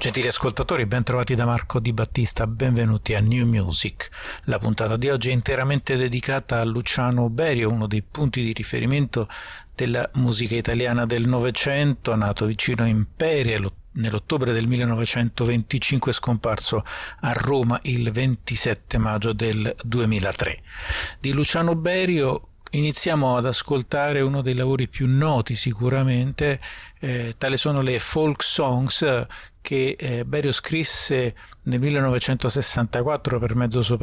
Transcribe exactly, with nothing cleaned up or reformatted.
Gentili ascoltatori, ben trovati da Marco Di Battista, benvenuti a New Music. La puntata di oggi è interamente dedicata a Luciano Berio, uno dei punti di riferimento della musica italiana del Novecento, nato vicino a Imperia nell'ottobre del millenovecentoventicinque, scomparso a Roma il ventisette maggio del duemilatré. Di Luciano Berio iniziamo ad ascoltare uno dei lavori più noti sicuramente, eh, tale sono le folk songs che eh, Berio scrisse nel millenovecentosessantaquattro per mezzo